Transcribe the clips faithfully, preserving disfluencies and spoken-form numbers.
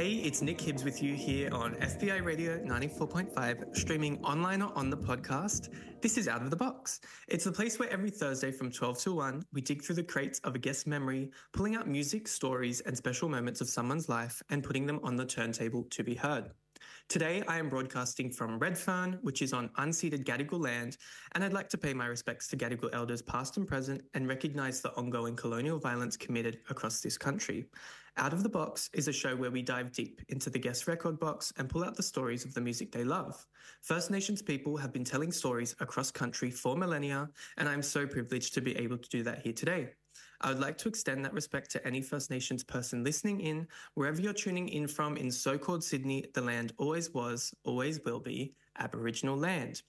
Hey, it's Nick Hibbs with you here on F B I Radio ninety-four point five, streaming online or on the podcast. This is Out of the Box. It's the place where every Thursday from twelve to one, we dig through the crates of a guest memory, pulling out music, stories, and special moments of someone's life and putting them on the turntable to be heard. Today, I am broadcasting from Redfern, which is on unceded Gadigal land, and I'd like to pay my respects to Gadigal elders past and present and recognise the ongoing colonial violence committed across this country. Out of the Box is a show where we dive deep into the guest record box and pull out the stories of the music they love. First Nations people have been telling stories across country for millennia, and I'm so privileged to be able to do that here today. I would like to extend that respect to any First Nations person listening in, wherever you're tuning in from in so-called Sydney. The land always was, always will be Aboriginal land.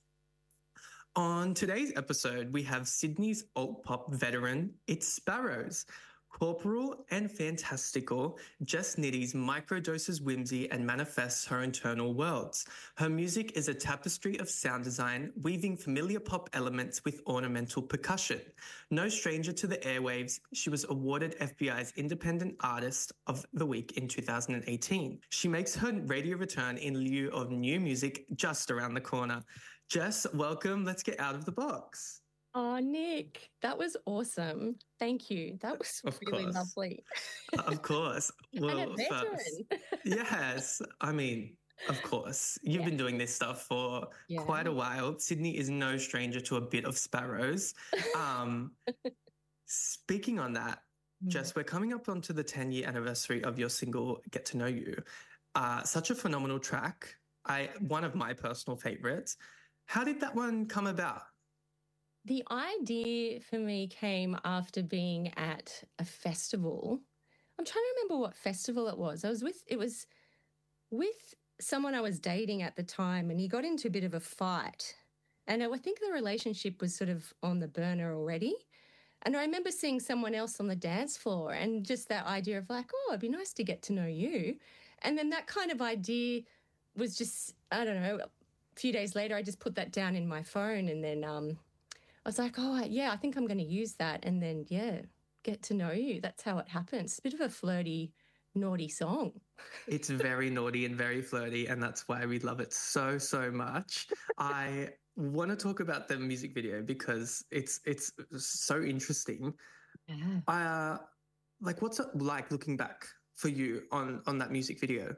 On today's episode, we have Sydney's alt-pop veteran, It's Sparrows. Corporal and fantastical, Jess Nitty's microdoses whimsy and manifests her internal worlds. Her music is a tapestry of sound design, weaving familiar pop elements with ornamental percussion. No stranger to the airwaves, she was awarded F B I's Independent Artist of the Week in two thousand eighteen. She makes her radio return in lieu of new music just around the corner. Jess, welcome. Let's get out of the box. Oh, Nick, that was awesome. Thank you. That was of really course. lovely. Of course. Well, and a veteran. First, yes. I mean, of course. You've yeah. been doing this stuff for yeah. quite a while. Sydney is no stranger to a bit of Sparrows. Um, speaking on that, mm. Jess, we're coming up onto the ten-year anniversary of your single, Get to Know You. Uh, such a phenomenal track. I one of my personal favourites. How did that one come about? The idea for me came after being at a festival. I'm trying to remember what festival it was. I was with, it was with someone I was dating at the time, and he got into a bit of a fight. And I think the relationship was sort of on the burner already. And I remember seeing someone else on the dance floor and just that idea of like, oh, it'd be nice to get to know you. And then that kind of idea was just, I don't know, a few days later, I just put that down in my phone, and then, um, I was like, oh, yeah, I think I'm going to use that. And then, yeah, Get to Know You. That's how it happens. It's a bit of a flirty, naughty song. It's very naughty and very flirty, and that's why we love it so, so much. I want to talk about the music video because it's it's so interesting. Yeah. Uh, like, what's it like looking back for you on, on that music video?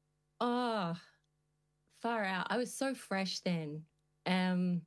Oh, far out. I was so fresh then. Um.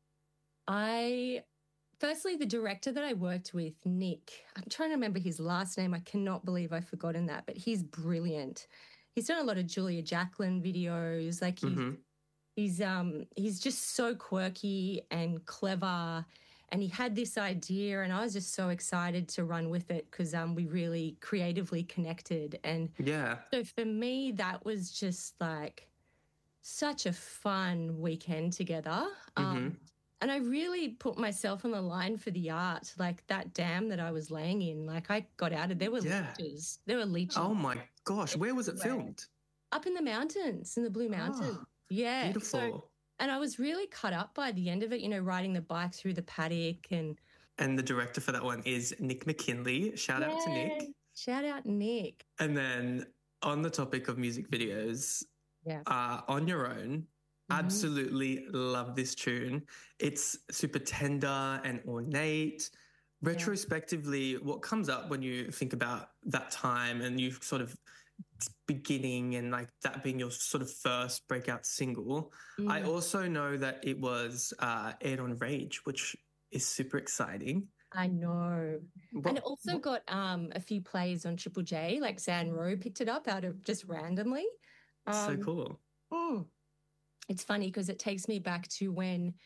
I, firstly, the director that I worked with, Nick, I'm trying to remember his last name. I cannot believe I've forgotten that, but he's brilliant. He's done a lot of Julia Jacklin videos. Like he's, mm-hmm. he's, um, he's just so quirky and clever, and he had this idea, and I was just so excited to run with it because um, we really creatively connected. And yeah. So for me, that was just like such a fun weekend together. Mm-hmm. Um, And I really put myself on the line for the art, like that dam that I was laying in. Like I got out of there were yeah. leeches. There were leeches. Oh my gosh, where was it filmed? Up in the mountains, in the Blue Mountains. Oh, yeah. Beautiful. So, and I was really cut up by the end of it, you know, riding the bike through the paddock. And And the director for that one is Nick McKinley. Shout yeah, out to Nick. Shout out Nick. And then on the topic of music videos, yeah. uh, On Your Own, absolutely love this tune. It's super tender and ornate. Retrospectively, yeah. what comes up when you think about that time and you sort of beginning and like that being your sort of first breakout single? Mm. I also know that it was uh, aired on Rage, which is super exciting. I know. What, and it also what? got um, a few plays on Triple J, like Zan Rowe picked it up out of just randomly. Um, so cool. Mm. It's funny because it takes me back to when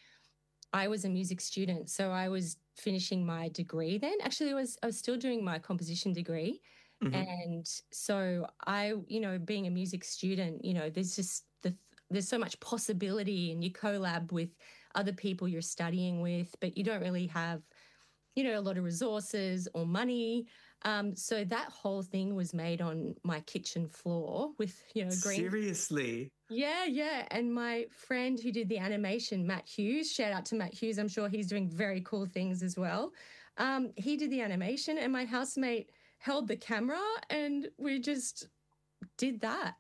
I was a music student. So I was finishing my degree then. Actually, I was I was still doing my composition degree. Mm-hmm. And so I, you know, being a music student, you know, there's just the there's so much possibility, and you collab with other people you're studying with, but you don't really have, you know, a lot of resources or money. Um, so that whole thing was made on my kitchen floor with, you know, green. Seriously? Yeah, yeah. And my friend who did the animation, Matt Hughes, shout out to Matt Hughes. I'm sure he's doing very cool things as well. Um, he did the animation, and my housemate held the camera, and we just did that.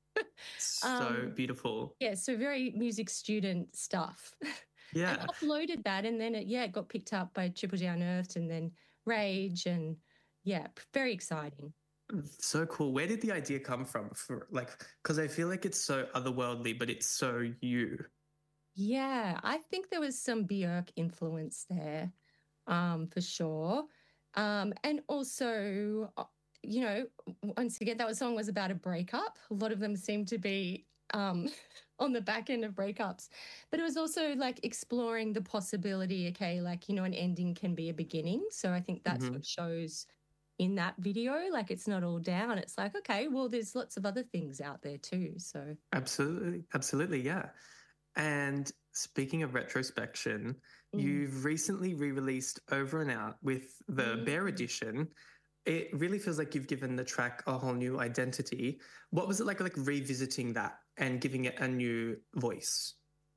So um, beautiful. yeah, so very music student stuff. And Yeah. uploaded that, and then it, yeah, it got picked up by Triple J Unearthed and then Rage, and yeah, p- very exciting. So cool. Where did the idea come from? For like, because I feel like it's so otherworldly, but it's so you. Yeah, I think there was some Björk influence there, um, for sure. Um, and also, uh, you know, once again, that song was about a breakup. A lot of them seem to be um, on the back end of breakups. But it was also like exploring the possibility, okay, like, you know, an ending can be a beginning. So I think that's Hmm. what shows in that video. Like, it's not all down. It's like, okay, well, there's lots of other things out there too. So, Absolutely. Absolutely. Yeah. And speaking of retrospection, mm, you've recently re released Over and Out with the Bear mm. edition. It really feels like you've given the track a whole new identity. What was it like, like revisiting that and giving it a new voice?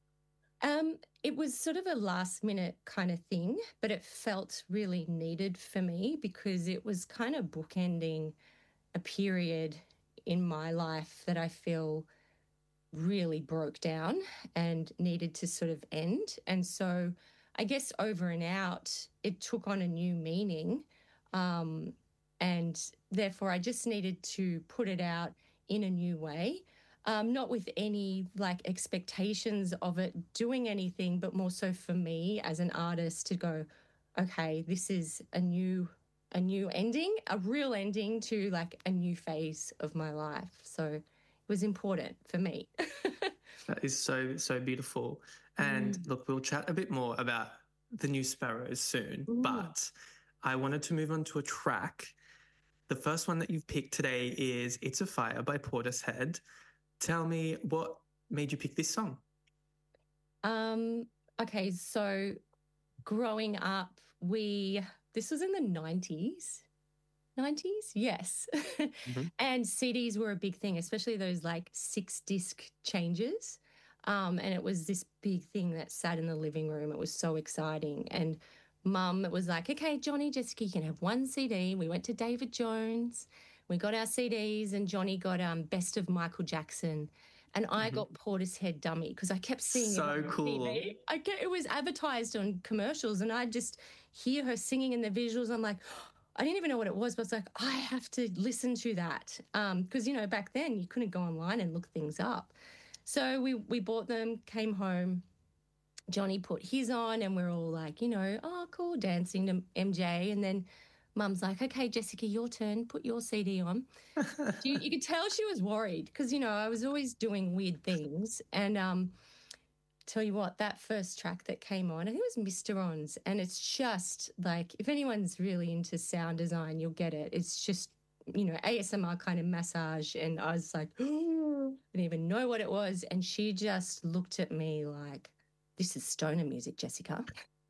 Um, it was sort of a last minute kind of thing, but it felt really needed for me because it was kind of bookending a period in my life that I feel really broke down and needed to sort of end. And so I guess Over and Out, it took on a new meaning. Um, and therefore, I just needed to put it out in a new way. Um, not with any like expectations of it doing anything, but more so for me as an artist to go, okay, this is a new a new ending, a real ending to like a new phase of my life. So was important for me. That is so, so beautiful. And Mm. look, we'll chat a bit more about the new Sparrows soon, Mm. but I wanted to move on to a track. The first one that you've picked today is It's a Fire by Portishead. Tell me what made you pick this song? Um, okay, so growing up, we this was in the nineties. nineties? Yes. Mhm. And C Ds were a big thing, especially those like six disc changes. Um, and it was this big thing that sat in the living room. It was so exciting. And mum was like, okay, Johnny, Jessica, you can have one C D. We went to David Jones. We got our C Ds, and Johnny got um, Best of Michael Jackson. And I Mhm. got Portishead Dummy because I kept seeing it on So cool. T V. I get, it was advertised on commercials, and I just hear her singing in the visuals. I'm like, I didn't even know what it was, but it's like, I have to listen to that. Um, because, you know, back then you couldn't go online and look things up. So we we bought them, came home. Johnny put his on, and we're all like, you know, oh, cool, dancing to M J. And then mum's like, okay, Jessica, your turn, put your C D on. She, you could tell she was worried because, you know, I was always doing weird things. And um, tell you what, that first track that came on, I think it was Mister Ons. And it's just like, if anyone's really into sound design, you'll get it. It's just, you know, A S M R kind of massage. And I was like, I didn't even know what it was. And she just looked at me like, this is stoner music, Jessica.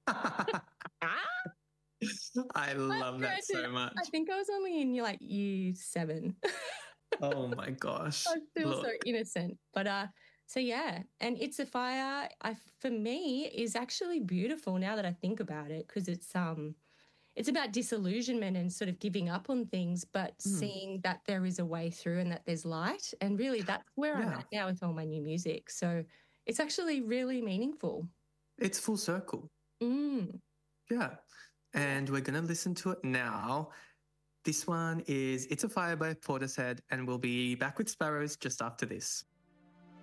Ah, I but love that granted, so I much. think I was only in like year seven. Oh my gosh. I'm still so Look, innocent. But uh so yeah, and It's a Fire, I for me is actually beautiful now that I think about it because it's um it's about disillusionment and sort of giving up on things, but mm, seeing that there is a way through and that there's light. And really that's where I'm yeah, at now with all my new music. So it's actually really meaningful. it's full circle. Mm, Yeah. yeah. And we're going to listen to it now. This one is It's a Fire by Portishead, and we'll be back with Sparrows just after this.